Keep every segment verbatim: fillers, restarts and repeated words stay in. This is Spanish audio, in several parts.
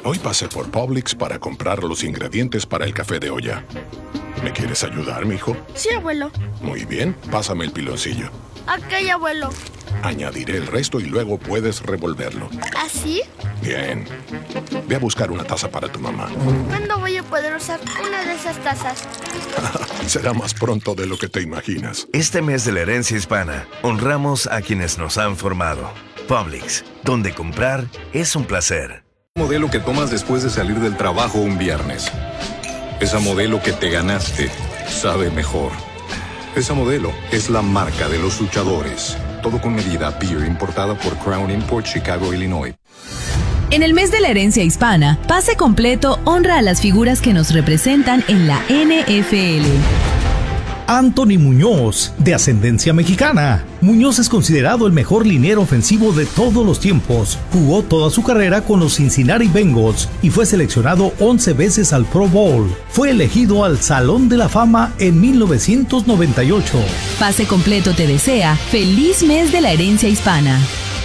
Hoy pasé por Publix para comprar los ingredientes para el café de olla. ¿Me quieres ayudar, mijo? Sí, abuelo. Muy bien, pásame el piloncillo. Ok, abuelo. Añadiré el resto y luego puedes revolverlo. ¿Así? Bien. Ve a buscar una taza para tu mamá. ¿Cuándo voy a poder usar una de esas tazas? Será más pronto de lo que te imaginas. Este mes de la herencia hispana, honramos a quienes nos han formado. Publix, donde comprar es un placer. Modelo que tomas después de salir del trabajo un viernes. Esa modelo que te ganaste sabe mejor. Esa modelo es la marca de los luchadores. Todo con medida Beer, importada por Crown Import, Chicago, Illinois. En el mes de la herencia hispana, Pase Completo honra a las figuras que nos representan en la N F L. Anthony Muñoz, de ascendencia mexicana. Muñoz es considerado el mejor liniero ofensivo de todos los tiempos. Jugó toda su carrera con los Cincinnati Bengals y fue seleccionado once veces al Pro Bowl. Fue elegido al Salón de la Fama en mil novecientos noventa y ocho. Pase Completo te desea feliz mes de la herencia hispana.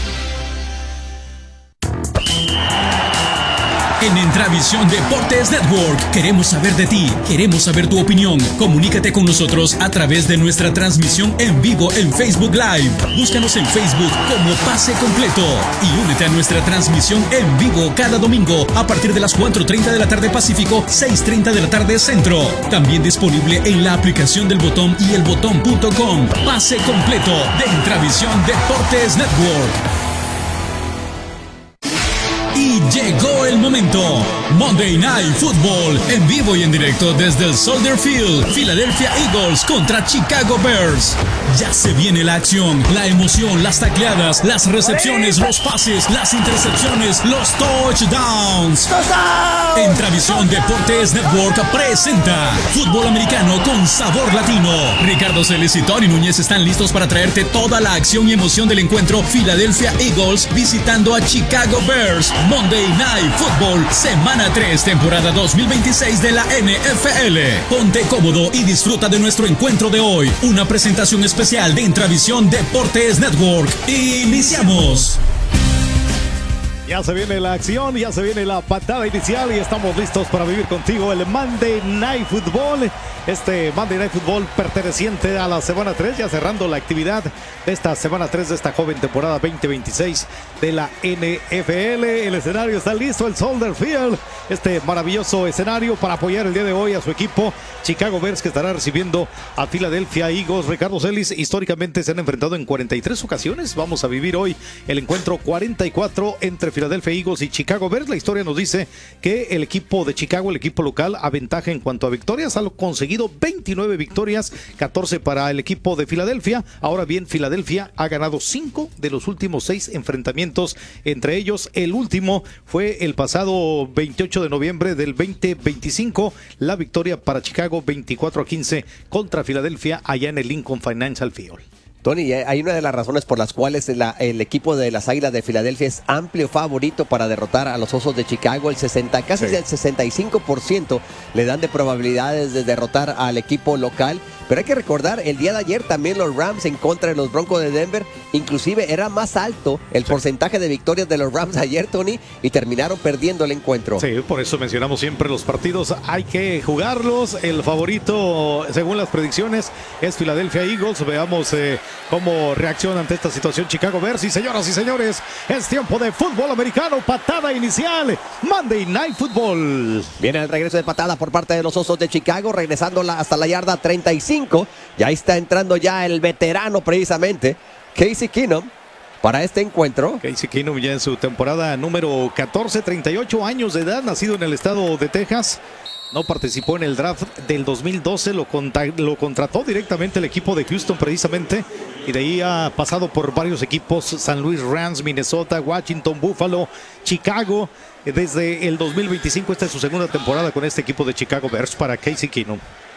En Entravisión Deportes Network queremos saber de ti, queremos saber tu opinión. Comunícate con nosotros a través de nuestra transmisión en vivo en Facebook Live. Búscanos en Facebook como Pase Completo y únete a nuestra transmisión en vivo cada domingo a partir de las cuatro treinta de la tarde Pacífico, seis treinta de la tarde Centro. También disponible en la aplicación del Botón y el botón punto com. Pase Completo de Entravisión Deportes Network. Y llegó el momento. Monday Night Football en vivo y en directo desde el Soldier Field. Philadelphia Eagles contra Chicago Bears. Ya se viene la acción, la emoción, las tacleadas, las recepciones, los pases, las intercepciones, los touchdowns. Entravisión Deportes Network presenta Fútbol Americano con Sabor Latino. Ricardo Celis y Tony Núñez están listos para traerte toda la acción y emoción del encuentro Philadelphia Eagles visitando a Chicago Bears. Monday Night Football, semana tres, temporada dos mil veintiséis de la N F L. Ponte cómodo y disfruta de nuestro encuentro de hoy. Una presentación especial de Entravisión Deportes Network. ¡Iniciamos! Ya se viene la acción, ya se viene la patada inicial y estamos listos para vivir contigo el Monday Night Football. Este Monday Night Football perteneciente a la semana tres, ya cerrando la actividad de esta semana tres de esta joven temporada veinte veintiséis de la N F L. El escenario está listo, el Soldier Field, este maravilloso escenario para apoyar el día de hoy a su equipo Chicago Bears, que estará recibiendo a Philadelphia Eagles. Ricardo Celis, históricamente se han enfrentado en cuarenta y tres ocasiones. Vamos a vivir hoy el encuentro cuarenta y cuatro entre Philadelphia Eagles y Chicago Bears. La historia nos dice que el equipo de Chicago, el equipo local, aventaja en cuanto a victorias, ha conseguido veintinueve victorias, catorce para el equipo de Filadelfia. Ahora bien, Filadelfia ha ganado cinco de los últimos seis enfrentamientos, entre ellos el último fue el pasado veintiocho de noviembre del veinte veinticinco, la victoria para Chicago veinticuatro a quince contra Filadelfia allá en el Lincoln Financial Field. Tony, hay una de las razones por las cuales la, el equipo de las Águilas de Filadelfia es amplio favorito para derrotar a los Osos de Chicago. El sesenta, casi sí. el sesenta y cinco por ciento le dan de probabilidades de derrotar al equipo local. Pero hay que recordar, el día de ayer también los Rams en contra de los Broncos de Denver, inclusive era más alto el sí. porcentaje de victorias de los Rams ayer, Tony, y terminaron perdiendo el encuentro. Sí, por eso mencionamos siempre los partidos, hay que jugarlos. El favorito, según las predicciones, es Philadelphia Eagles. Veamos eh, cómo reacciona ante esta situación Chicago Bears. Y señoras y señores, es tiempo de fútbol americano, patada inicial, Monday Night Football. Viene el regreso de patada por parte de los Osos de Chicago, regresando la, hasta la yarda treinta y cinco. Ya está entrando ya el veterano precisamente, Casey Keenum, para este encuentro. Casey Keenum ya en su temporada número catorce, treinta y ocho años de edad, nacido en el estado de Texas. No participó en el draft del dos mil doce, lo, contra, lo contrató directamente el equipo de Houston precisamente, y de ahí ha pasado por varios equipos: San Luis Rams, Minnesota, Washington, Buffalo, Chicago. Desde el dos mil veinticinco, esta es su segunda temporada con este equipo de Chicago Bears para Casey Keenum.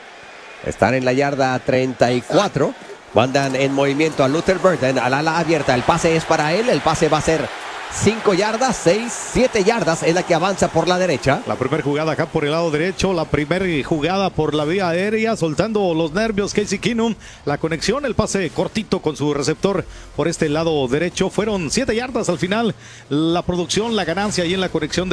Están en la yarda treinta y cuatro. Mandan en movimiento a Luther Burden, al ala abierta. El pase es para él. El pase va a ser cinco yardas, seis, siete yardas. Es la que avanza por la derecha. La primera jugada acá por el lado derecho. La primera jugada por la vía aérea. Soltando los nervios Casey Keenum. La conexión, el pase cortito con su receptor por este lado derecho. Fueron siete yardas al final. La producción, la ganancia ahí en la conexión de